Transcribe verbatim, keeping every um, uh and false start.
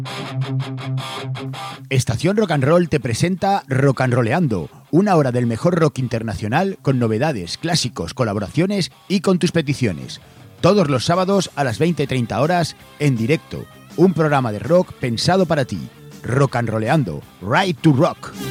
Estación Rock and Roll te presenta Rock and Rolleando, una hora del mejor rock internacional con novedades, clásicos, colaboraciones y con tus peticiones. Todos los sábados a las veinte y treinta horas en directo. Un programa de rock pensado para ti. Rock and Rolleando, Right to Rock.